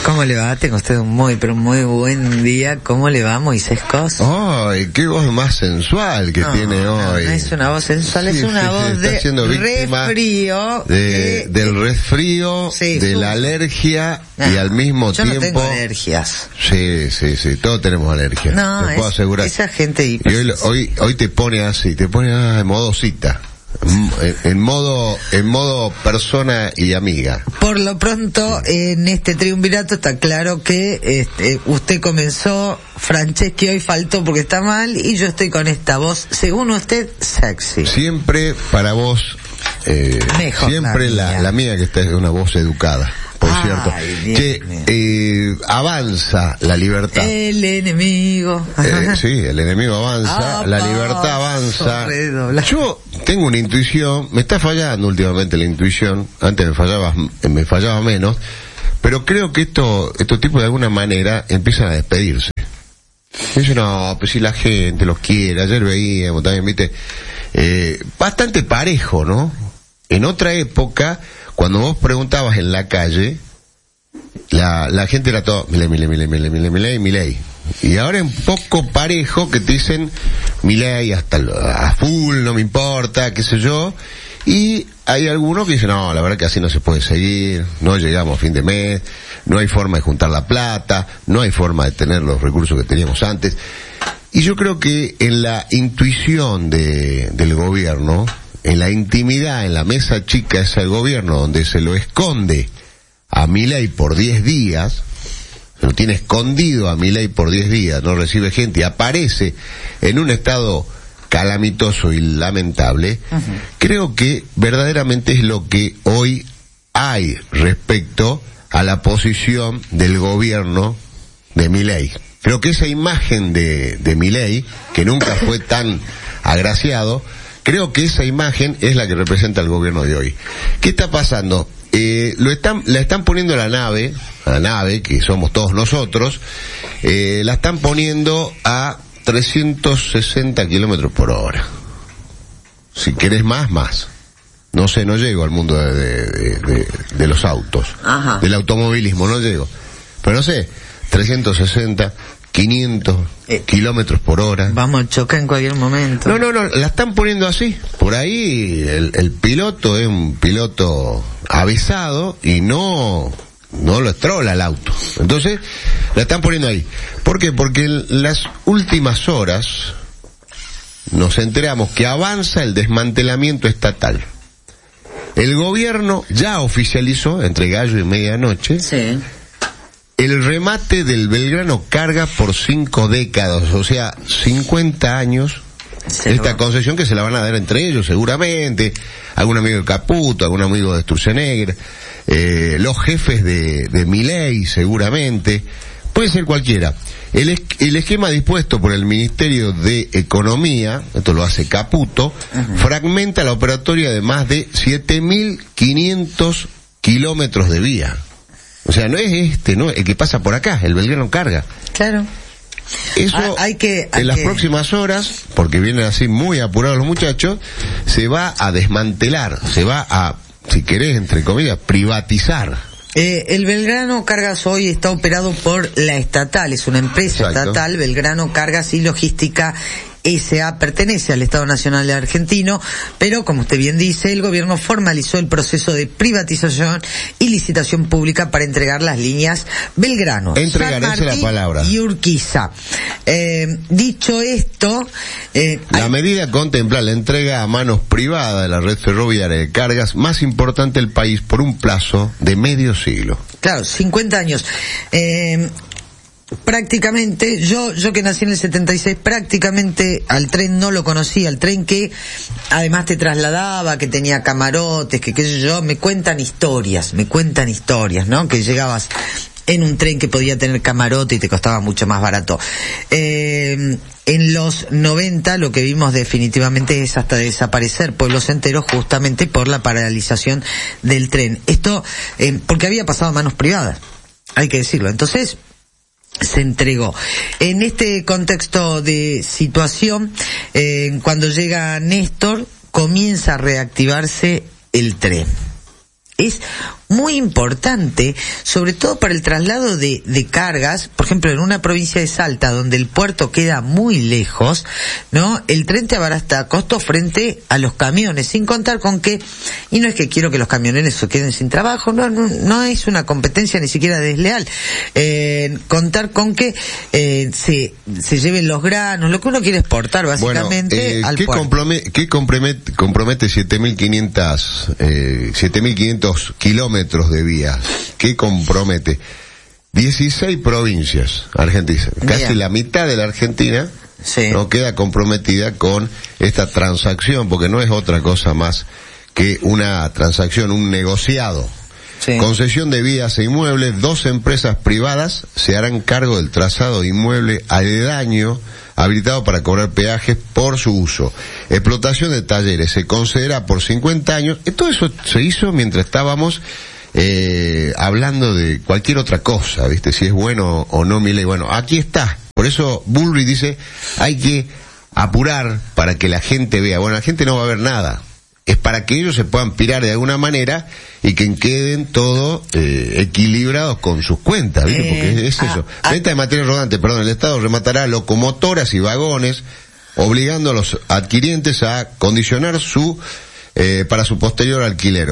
¿Cómo le va? Tengo usted un muy buen día. ¿Cómo le va, Moisés Cos? ¡Ay, qué voz más sensual que tiene hoy! No es una voz sensual, es una voz de resfrío. Del resfrío, de la alergia y al mismo tiempo... Yo no tengo alergias. Sí, todos tenemos alergias. No, te puedo asegurar. Esa gente... Y hoy te pone así, en modo cita. En modo persona y amiga. Por lo pronto, en este triunvirato está claro que usted comenzó, Franceschi hoy faltó porque está mal, y yo estoy con esta voz, según usted, sexy. Siempre para vos, mejor siempre la mía que está es una voz educada. Por cierto, que avanza la libertad. El enemigo. Sí, el enemigo avanza, la libertad avanza. Yo tengo una intuición, me está fallando últimamente la intuición, antes me fallaba menos, pero creo que estos tipos de alguna manera empiezan a despedirse. Dicen, no, pues si la gente los quiere, ayer veíamos también, viste, bastante parejo, ¿no? En otra época, cuando vos preguntabas en la calle, la gente era todo Milei. Y ahora es un poco parejo que te dicen Milei hasta a full, no me importa, qué sé yo. Y hay algunos que dicen, no, la verdad que así no se puede seguir, no llegamos a fin de mes, no hay forma de juntar la plata, no hay forma de tener los recursos que teníamos antes. Y yo creo que en la intuición del gobierno, en la intimidad, en la mesa chica esa del gobierno, donde se lo esconde a Milei por 10 días, lo tiene escondido a Milei por 10 días, no recibe gente y aparece en un estado calamitoso y lamentable, creo que verdaderamente es lo que hoy hay respecto a la posición del gobierno de Milei. Creo que esa imagen de Milei, que nunca fue tan agraciado, creo que esa imagen es la que representa el gobierno de hoy. ¿Qué está pasando? La están poniendo a la nave, que somos todos nosotros, la están poniendo a 360 kilómetros por hora. Si querés más. No sé, no llego al mundo de los autos. Ajá. Del automovilismo, no llego. Pero no sé, 360, 500 kilómetros por hora. Vamos a chocar en cualquier momento. No, la están poniendo así. Por ahí el piloto es un piloto avisado y no lo estrola el auto. Entonces, la están poniendo ahí. ¿Por qué? Porque en las últimas horas nos enteramos que avanza el desmantelamiento estatal. El gobierno ya oficializó, entre gallo y medianoche, el remate del Belgrano Carga por 5 décadas, o sea, 50 años, esta concesión que se la van a dar entre ellos seguramente, algún amigo de Caputo, algún amigo de Sturzenegger, los jefes de Milei seguramente, puede ser cualquiera. El esquema dispuesto por el Ministerio de Economía, esto lo hace Caputo, fragmenta la operatoria de más de 7.500 kilómetros de vía. O sea, no es el que pasa por acá, el Belgrano Carga. Claro. Eso, en las próximas horas, porque vienen así muy apurados los muchachos, se va a desmantelar, se va a, si querés, entre comillas, privatizar. El Belgrano Cargas hoy está operado por la estatal, es una empresa estatal, Belgrano Cargas y Logística S.A. pertenece al Estado Nacional Argentino, pero como usted bien dice, el gobierno formalizó el proceso de privatización y licitación pública para entregar las líneas Belgrano, San Martín y Urquiza. Dicho esto, la medida contempla la entrega a manos privadas de la red ferroviaria de cargas más importante del país por un plazo de medio siglo. Claro, 50 años. Prácticamente, yo que nací en el 76, prácticamente al tren no lo conocía, al tren que además te trasladaba, que tenía camarotes, que qué sé yo, me cuentan historias, ¿no? Que llegabas en un tren que podía tener camarote y te costaba mucho más barato. En los 90 lo que vimos definitivamente es hasta desaparecer pueblos enteros justamente por la paralización del tren. Esto, porque había pasado a manos privadas, hay que decirlo. Entonces, se entregó. En este contexto de situación, cuando llega Néstor, comienza a reactivarse el tren. Es muy importante, sobre todo para el traslado de cargas. Por ejemplo, en una provincia de Salta, donde el puerto queda muy lejos, ¿no? El tren te abarata costos frente a los camiones, sin contar con que, y no es que quiero que los camioneros se queden sin trabajo, no es una competencia ni siquiera desleal, contar con que se lleven los granos, lo que uno quiere exportar básicamente al puerto. ¿Qué compromete 7.500 kilómetros de vías? ¿Qué compromete? 16 provincias argentinas, casi la mitad de la Argentina no queda comprometida con esta transacción, porque no es otra cosa más que una transacción, un negociado. Concesión de vías e inmuebles, 2 empresas privadas se harán cargo del trazado inmueble aledaño habilitado para cobrar peajes por su uso. Explotación de talleres se concederá por 50 años. Y todo eso se hizo mientras estábamos hablando de cualquier otra cosa, ¿viste? Si es bueno o no Milei. Bueno, aquí está. Por eso Bullrich dice, hay que apurar para que la gente vea. Bueno, la gente no va a ver nada. Es para que ellos se puedan pirar de alguna manera y que queden todos equilibrados con sus cuentas, ¿viste? Porque es eso. Venta de material rodante, el Estado rematará locomotoras y vagones, obligando a los adquirientes a condicionar para su posterior alquiler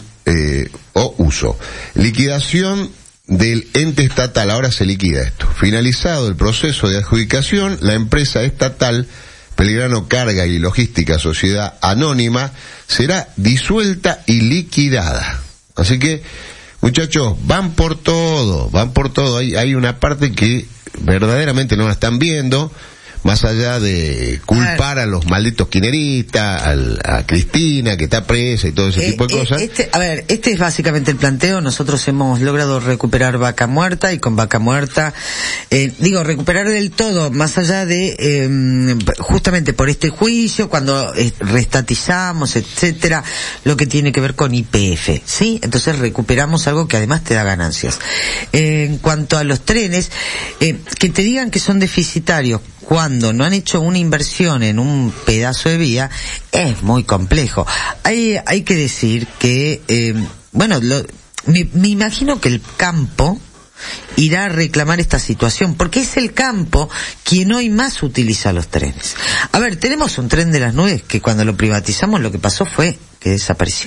o uso. Liquidación del ente estatal, ahora se liquida esto. Finalizado el proceso de adjudicación, la empresa estatal Pellegrino Carga y Logística Sociedad Anónima será disuelta y liquidada. Así que, muchachos, van por todo. Hay una parte que verdaderamente no la están viendo, más allá de culpar a los malditos kirchneristas, a Cristina, que está presa y todo ese tipo de cosas. Este es básicamente el planteo. Nosotros hemos logrado recuperar Vaca Muerta, y con Vaca Muerta, recuperar del todo, más allá de, justamente por este juicio, cuando reestatizamos, etcétera, lo que tiene que ver con YPF, ¿sí? Entonces recuperamos algo que además te da ganancias. En cuanto a los trenes, que te digan que son deficitarios cuando no han hecho una inversión en un pedazo de vía, es muy complejo. Hay que decir que, me imagino que el campo irá a reclamar esta situación, porque es el campo quien hoy más utiliza los trenes. A ver, tenemos un tren de las nubes que cuando lo privatizamos lo que pasó fue que desapareció.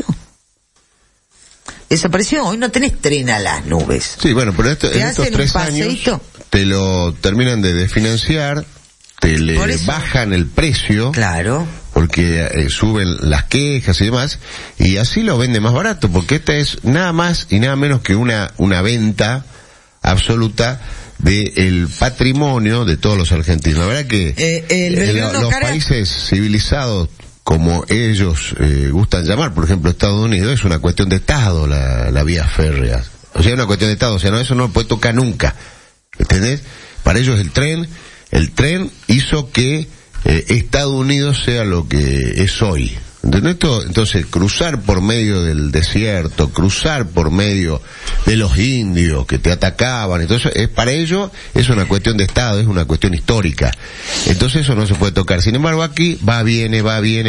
Hoy no tenés tren a las nubes. Sí, bueno, pero en estos 3 años te lo terminan de desfinanciar, te le bajan el precio, claro, porque suben las quejas y demás, y así lo vende más barato, porque esta es nada más y nada menos que una venta absoluta del patrimonio de todos los argentinos. La verdad que los países civilizados, como ellos gustan llamar, por ejemplo Estados Unidos, es una cuestión de Estado la vía férrea. O sea, es una cuestión de Estado, o sea, eso no puede tocar nunca. ¿Entendés? Para ellos el tren hizo que Estados Unidos sea lo que es hoy. ¿Entendés? Entonces, cruzar por medio del desierto, cruzar por medio de los indios que te atacaban, entonces para ellos es una cuestión de Estado, es una cuestión histórica. Entonces eso no se puede tocar. Sin embargo, aquí viene,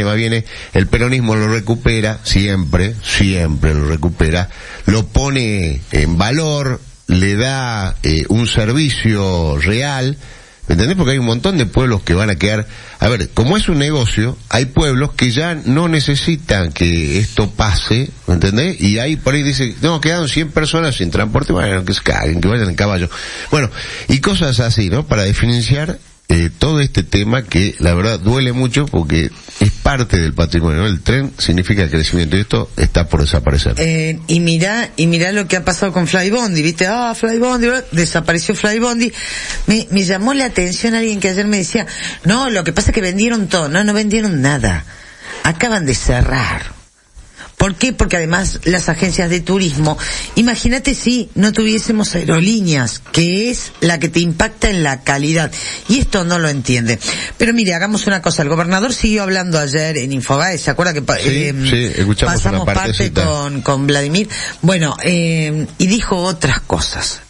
el peronismo lo recupera, siempre lo recupera, lo pone en valor, le da un servicio real. ¿Me entendés? Porque hay un montón de pueblos que van a quedar... A ver, como es un negocio, hay pueblos que ya no necesitan que esto pase, ¿me entendés? Y ahí por ahí dice, no, quedaron 100 personas sin transporte, bueno, que se caguen, que vayan en caballo. Bueno, y cosas así, ¿no? Para diferenciar todo este tema que la verdad duele mucho porque es parte del patrimonio, ¿no? El tren significa crecimiento y esto está por desaparecer. Y mirá lo que ha pasado con Flybondi, ¿viste? Flybondi, desapareció Flybondi. Me llamó la atención alguien que ayer me decía, no, lo que pasa es que vendieron todo. No vendieron nada. Acaban de cerrar. ¿Por qué? Porque además las agencias de turismo, imagínate si no tuviésemos aerolíneas, que es la que te impacta en la calidad, y esto no lo entiende. Pero mire, hagamos una cosa, el gobernador siguió hablando ayer en Infobae, ¿se acuerda que escuchamos pasamos una parte con Vladimir? Bueno, y dijo otras cosas.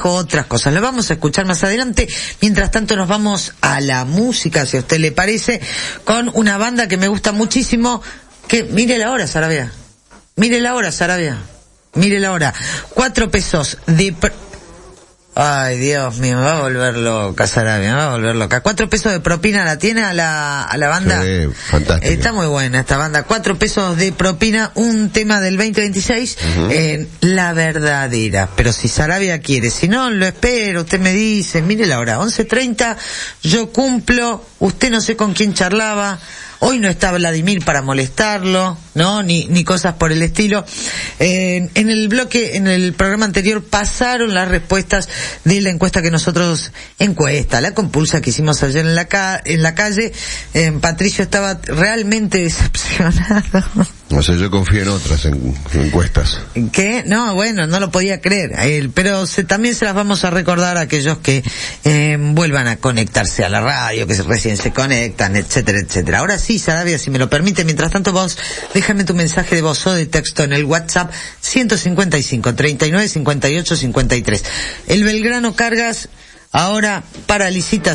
Lo vamos a escuchar más adelante. Mientras tanto nos vamos a la música, si a usted le parece, con una banda que me gusta muchísimo, que mire la hora, Sarabia. mire la hora, 4 pesos de... Ay, Dios mío, me va a volver loca, Sarabia, me va a volver loca. 4 pesos de propina la tiene a la banda. Sí, fantástico. Está muy buena esta banda. 4 pesos de propina, un tema del 2026, La Verdadera. Pero si Sarabia quiere, si no, lo espero, usted me dice, mire la hora, 11:30, yo cumplo, usted no sé con quién charlaba. Hoy no está Vladimir para molestarlo, ¿no? Ni cosas por el estilo. En el programa anterior pasaron las respuestas de la encuesta que nosotros, la compulsa que hicimos ayer en la calle. Patricio estaba realmente decepcionado. No sé, yo confío en otras encuestas. ¿Qué? No, bueno, no lo podía creer. Pero también se las vamos a recordar a aquellos que vuelvan a conectarse a la radio, que recién se conectan, etcétera, etcétera. Ahora sí, Sarabia, si me lo permite, mientras tanto vos, déjame tu mensaje de voz o de texto en el WhatsApp 155 39 58 53. El Belgrano Cargas ahora para licitación.